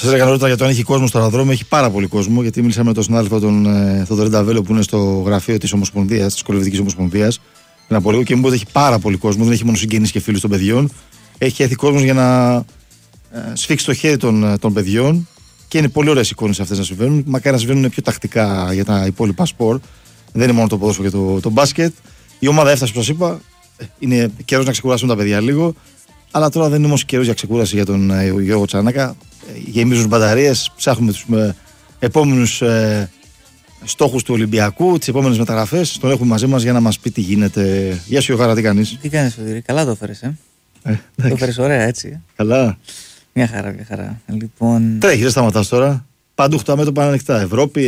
Σας έλεγα νωρίτερα για το αν έχει κόσμο στο αεροδρόμιο. Έχει πάρα πολύ κόσμο, γιατί μίλησα με τον συνάδελφο τον Θοδωρή Νταβέλο που είναι στο γραφείο της Ομοσπονδίας, της Κολυβητικής Ομοσπονδίας. Πριν από λίγο και μου είπε ότι έχει πάρα πολύ κόσμο. Δεν έχει μόνο συγγενείς και φίλους των παιδιών. Έχει έρθει κόσμο για να σφίξει το χέρι των παιδιών. Και είναι πολύ ωραίες εικόνες αυτές να συμβαίνουν. Μακάρι να συμβαίνουν πιο τακτικά για τα υπόλοιπα σπορ. Δεν είναι μόνο το ποδόσφαιρο και το μπάσκετ. Η ομάδα έφτασε που σας είπα. Είναι καιρός να ξεκουράσουν τα παιδιά λίγο. Αλλά τώρα δεν είναι όμως καιρός για ξεκούραση για τον Γιώργο Τσάνακα. Γεμίζουν μπαταρίες, ψάχνουμε τους επόμενους στόχους του Ολυμπιακού, τις επόμενες μεταγραφές. Τον έχουμε μαζί μας για να μας πει τι γίνεται. Γεια σου Ιωχάρα, τι κάνεις? Τι κάνεις Σωτήρη, καλά το έφερες το έφερες ωραία έτσι. Καλά. Μια χαρά. Λοιπόν... Τρέχεις, δεν σταματάς τώρα. Παντού τα μέτωπα ανοιχτά. Ευρώπη,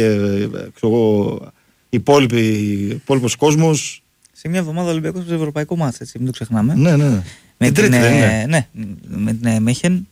υπόλοιπος κόσμος. Σε μια εβδομάδα ο Ολυμπιακός παίζει ευρωπαϊκό μάτς, έτσι, μην το ξεχνάμε. Ναι. Με την Τρίτη, ναι, με την Μέχεν.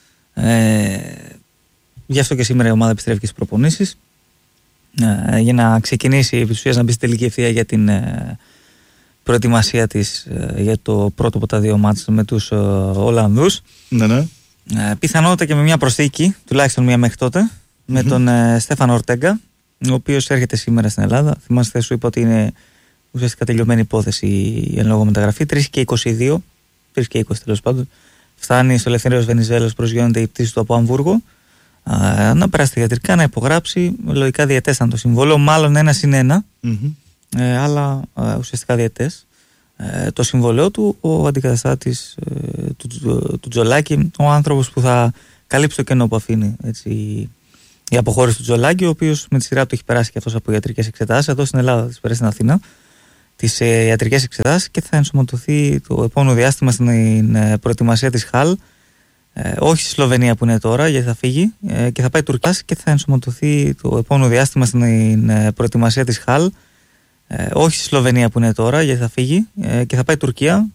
Γι' αυτό και σήμερα η ομάδα επιστρέφει και στις προπονήσεις για να ξεκινήσει επί της ουσίας να μπει στη τελική ευθεία για την προετοιμασία της για το πρώτο από τα δύο μάτς με τους Ολλανδούς. Ναι. Πιθανότητα και με μια προσθήκη, τουλάχιστον μια μέχρι τότε, με τον Στέφανο Ορτέγκα, ο οποίος έρχεται σήμερα στην Ελλάδα. Θυμάστε, σου είπα ότι είναι ουσιαστικά τελειωμένη υπόθεση η εν λόγω μεταγραφή. 3 και 22, 3 και 20 τέλος πάντων. Φτάνει στο Ελευθέριος Βενιζέλος, προσγειώνεται η πτήση του από Αμβούργο. Να περάσει τα ιατρικά, να υπογράψει. Λογικά διαιτές ήταν το συμβόλαιο, μάλλον 1+1, αλλά ουσιαστικά διαιτές. Το συμβόλαιο του, ο αντικαταστάτης του Τζολάκη, ο άνθρωπος που θα καλύψει το κενό που αφήνει έτσι, η αποχώρηση του Τζολάκη, ο οποίος με τη σειρά του έχει περάσει και αυτός από ιατρικές εξετάσεις. Εδώ στην Ελλάδα, τις περάσει στην Αθήνα, τις ιατρικές εξετάσεις και θα ενσωματωθεί το επόμενο διάστημα στην προετοιμασία της ΧΑΛ. Όχι στη Σλοβενία που είναι τώρα, γιατί θα φύγει και θα πάει Τουρκία και θα ενσωματωθεί το επόμενο διάστημα στην προετοιμασία της ΧΑΛ. Όχι στη Σλοβενία που είναι τώρα, γιατί θα φύγει και θα πάει Τουρκία